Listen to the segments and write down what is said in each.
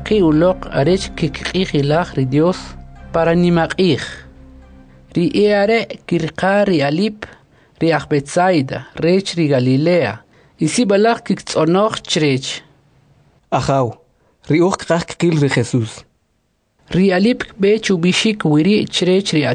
qi uloq arech kikqijilaj ri Dios para nimaqij. Ri eare kirqa ri alip ri Betsaida rech ri Galilea. Isi balaq kiktzonoj chrech. Ajaw, ri uq qil ri Jesús. Ri alip bech ubishik wiri chrech ri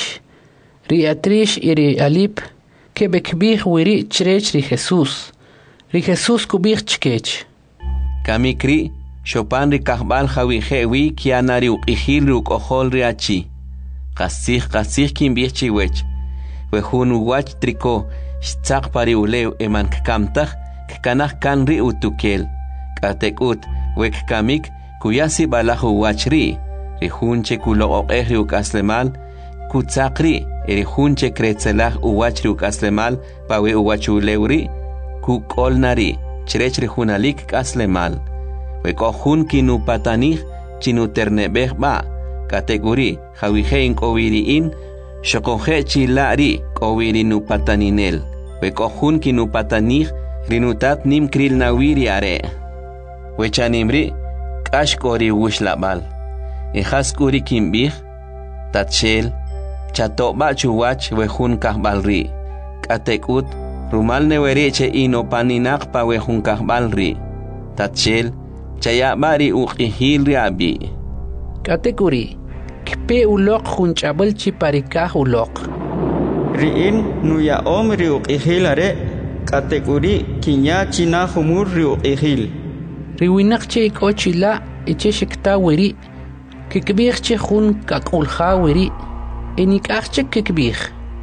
atrish y ri alip que bekbij wiri chrech ri Jesús. Ri Jesús kubij chkech. Kamikri, Chopin ri kahbal jawijewi kianari uqijil ri uqojol ri achi. Qasij kimbij chiwech. Wejun uwach triko, shtzaq pari ulew eman kkamtaj, kkanaj kan ri utukel. Katekut, wek kamik, kuyasi balaj uwach ri. Ri junche kuloqoqej ri ukaslemal, kutzaq ri, eri junche kretzelaj uwach ri ukaslemal, pawe uwach ulew ri, kukolnari, chrech ri junalik kaslemal. Wekojun kinu patanij, chinu ternebej ba, kategori, jawijein kowiriin, shokoje chilari, kowirinu pataninel. Wekojun kinu patanij, rinutat nim kril nawiri are. Wechanimri, kashkori wushlabal. Ejaskuri kimbij, tatchel, chatoba chuwach wejun kahbalri. Katekut, rumal newereche inopaninaq pa wejun kahbalri. Tatchel, chayabari uqihil riabi. Katekuri, kpe uloq junchabal chiparikaj uloq. Riin nuyaom ri uqihil are, katekuri kinya china humur ri uqihil. Riwinak che ikochila eche shekta wiri. Kikbij che jun kakulja wiri. Enikaj che kikbij.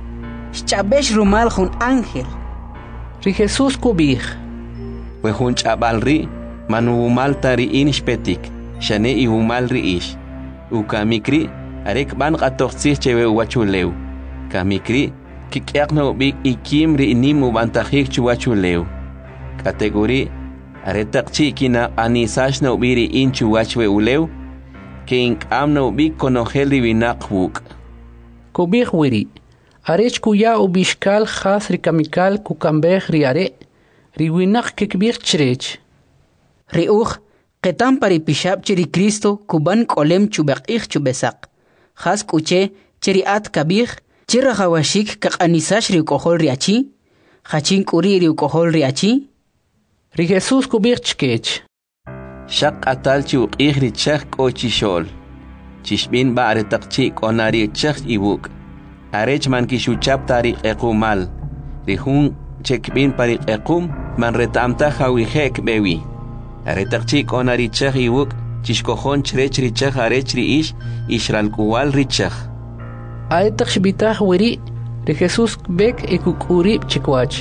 Chabesh rumal jun ángel. Ri Jesús kubij. Wejun chabalri, manu umal tari inishpetik, shane i umal ri ish. Ukamikri, arek ban qatoqsih chewe uwachulew. Kamikri, kikyaqna ubik ikim ri inim ubantajik chuwachulew. Kategori, aretaqchi kina anisashna ubiri inchuwachwe ulew, que ink'amna ubik konojel rivinaq wuk. Kubij wiri. Arech kuya ubishkal khas rikamikal kukambej riare. Riwinak kikbij chrech. Riuj, qetan pari pishab chiri Cristo kuban kolem chubaqij chubesaq. Khas kuche chiri at kabij, chira hawashik kaqanisash riukohol riachi. Khachin kuri riukohol riachi. Ri Jesús kubij chkech. Shaq atal chi uqih ri chaq kochishol. Chishbin ba aretaqchi konari chaq ibuk. Arech man kishuchap tari ekumal. Rihun chekbin pari ekum man retamta hawihek bewi. Aretaqchi konari chaq ibuk. Chishkohon chrech ri chaq arech ri ishral kuwal ri chaq. Aretaq shbitaj wiri. Ri Jesús bek ekukurib chikwach.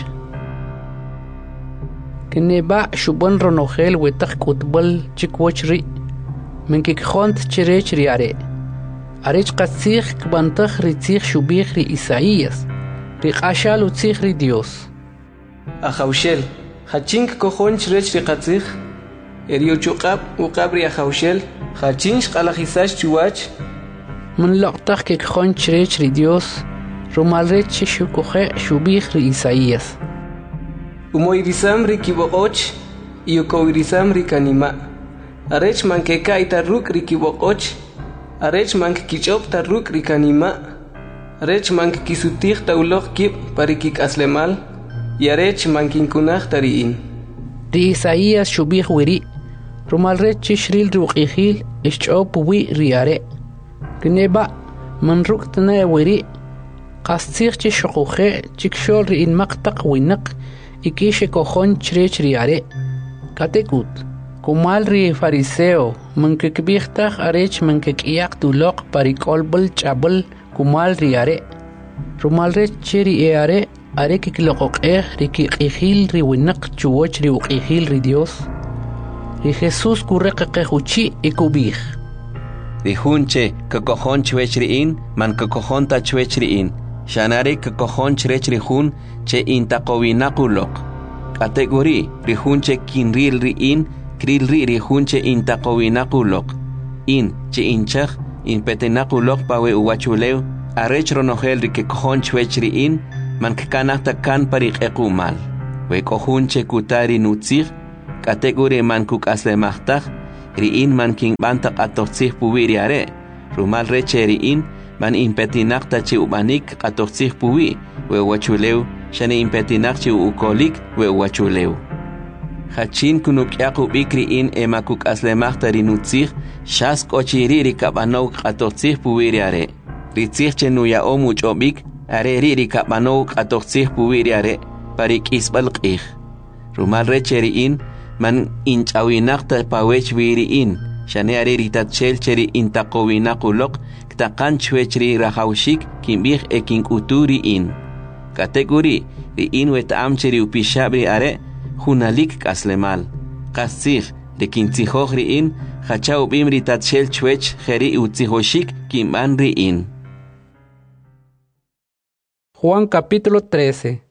Keneba shubon ronojel wetaj kutbol chikwoch ri. Menkikjont chrech ri are. Arech qatzij kbantaj ri tzij shubij ri Isaías. Ri qashal utzij ri Dios. Ajawshel, hachink kojon chrech ri qatzij. Eriochuqab uqab ri ajawshel, hachinch qalajisash chuwach. Man loqtaj kikjon chrech ri Dios. Rumalrech shukoje shubij ri Isaías. Umoirisam ri kiboqoch, iyukowirisam ri kanima. Arech mankeka itarruk ri kiboqoch, arech mank kichop tarruk ri kanima. Arech mank kisutij tauloq kib parikik aslemal, y arech mankinkunaj tariin. Ri Isaías shubij wiri. Rumalrech shril ruqijil ischop wi ri are. Kneba man ruktna wiri. Qastzij shukoje chikshol ri inmaqtaq winaq. Ikishe kojon chrech riare. Katekut. Kumal ri fariseo. Mankikbijtaj arech mankikiyak tuloq parikolbol chabol kumal riare. Rumalrech chiri eare are kikloqoqej rikikijil ri winaq chuwoch ri uqijil ri Dios. Ri Jesús kurreqequchi ikubij. Ri junche kakojon chwech riin man kakojon ta chwech riin. Shanare kakojon chrech ri jun che intaqowinaquloq. Kategori ri junche kinril riin kril ri junche intaqowinaquloq. In che inchaj inpetenaquloq pawe uwachulew arech ronojel ri kakojon chwech riin man kakanajta kan pariqequmal. We kohunche kutari nutzij kategori man kukaslemajtaj riin man king banta qatortsih puwi riare rumal reche riin man impetinak ta chi ubanik qatortsih puwi we wachuleu shane impetinak chi ukolik we wachuleu hachin kunuk yaqub ikriin emakuk aslemach tarinutsih shas kochiri rikabanau qatortsih puwi riare ritzih chenu ya omuch obik are rikabanau qatortsih puwi riare parik isbal qih rumal reche riin man inchawinaqta pawech wiriin shane are ritatchel cheri intaqowinaquloq ktaqan chwechri rahawshik kimbih ekin uturiin kategori riin wetam cheri upishabri are hunalik kaslemal qasih dekintzihoj riin hacha ubim ritatchel chwech kheri utzihoshik kimban riin. Juan capítulo 13.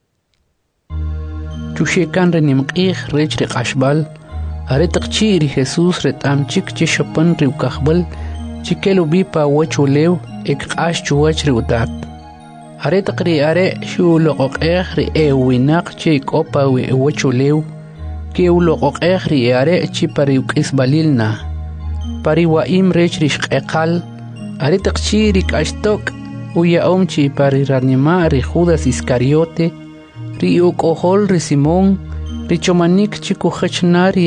Chushekan renimqih rech riqashbal are taqchi ri Jesus retam chik chi shopan riukahbal chikelu bi pa wachulew ek qash chuwach riutat are taqri are shu loqoqeh ri ewinaq chi kopa wi wachulew ke loqoqeh ri are chi pariukis balilna pari waim rech rishqeqal are taqchi ri kashtok uya omchi pari ranima ri Judas Iscariote ri ukohol ri Simón ri chomanik chiku khachnari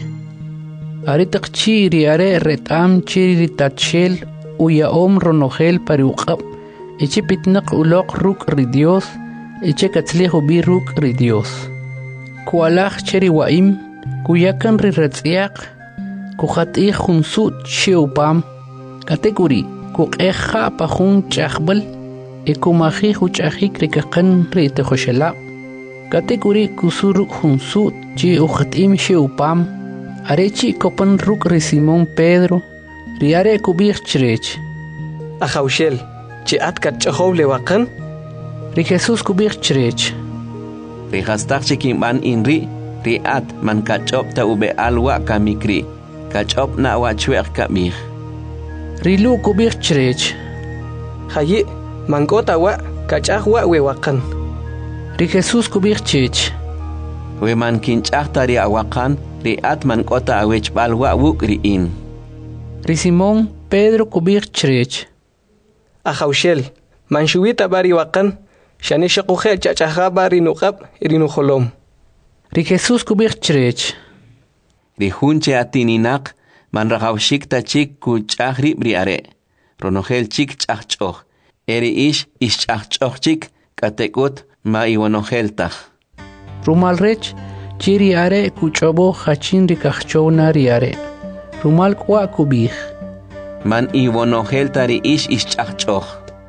are taqchi ri are retam chiri ri tatshel uya om ronogel pari uqab eche pitnaq uloq ruk ri Dios eche katzlejo bi ruk ri Dios kualaj cheri waim kuyakan ri ratsiaq kukhati khunsut sheupam kategori kuqeja pa khun chaqbal ekumaji huchajik rikaqan ri tejoshela kategori kusuru hunsut chi ujatim sheupam arechi kopan ruk ri Simón Pedro riare kubir chrech Ajaushel chi atkat chahoble waqan ri Jesus kubir chrech ri hastaq chikimban inri ri at man kachop ta ube alwa kamikri kachop na wa chweq kamih ri lu kubir chrech hayi mankota wa kachaq wa we waqan ri Jesus kubir chech we man kinchaqta ri awaqan ri at man kota awech balwa wuk riin ri Simón Pedro kubir chrech Ajaushel man shuwita bari waqan shani shaqujel chachaja bari nuqab irinu kholom ri Jesus kubir chrech ri hunche atininaq man raqawshik ta chik ku ch'ajri briare ronogel chik ch'ajch'oj eri ish ch'ajch'oj chik katekut ma iwanogel taj rumal rech chiri are kuchobo hachin ri kachona ri are rumal kwa kubih man iwanogel tari ish ch'ajch'oj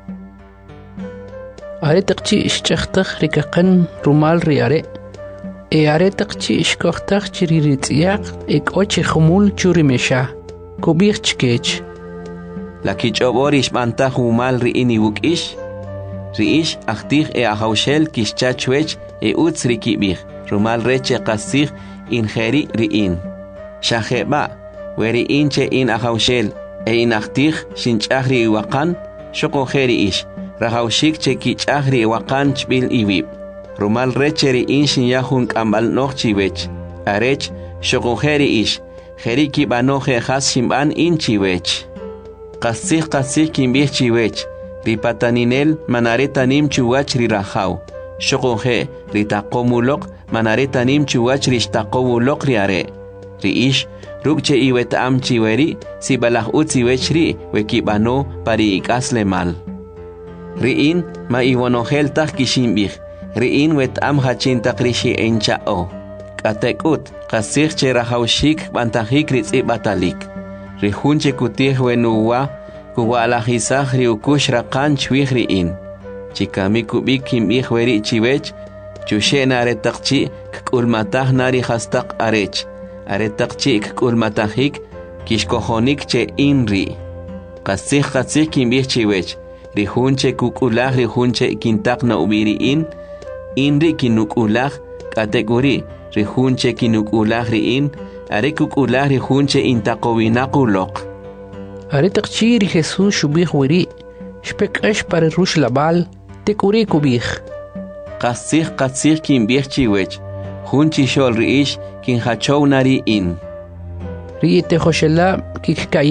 are taqchi ch'ajtaj ri kaqan rumal ri are are taqchi ishkohtaj chiri ri tsiaq ek ochi khumul churi mesha kubih chkech la kichoborish manta humal ri ini wukish riish achtih ahaushel kischachwech utz rikibih rumal reche qasih injeri riin shaheba weri inche in ahaushel in achtih shinchahri waqan shoqojeri ish rahaushik che kichahri waqan chbil iwib rumal reche riin shinyahun kambal nochchiwech arech shoqojeri ish jeri kibanoje has shimban inchiwech qasih kimbih chiwech ripataninel manaretanim chuwach rirajaw shoqoje ritaqomuloq manaretanim chuwach rishtaqowuloq riare riish rukche iwetam chiweri sibalaj utziwechri wekibano pari ikasle mal riin ma iwanogel taj kishimbih riin wetam hachintaq rishi enchao katekut qasih che rajawshik bantajik ritz'ibatalik rihunche kutih wenuwa kuwalajisaj riukush raqan chwih riin chikami kubik kimbih weri chiwech chushena aretaqchi k'ulmataj nari hastaq arech aretaqchi k'ulmatajik kishkojonik che inri qasih kimbih chiwech rihunche kuk'ulaj rihunche kintaq na ubiriin inri kinuk'ulaj kategori rihunche kinuk'ulaj riin are kuk'ulaj rihunche intaqowinaquloq are taqchi ri Jesus shubih weri shpek'esh pari rush labal tekuri kubih qasih kimbih chiwech junchi shol riish kinhachow nari in ri te khoshela kik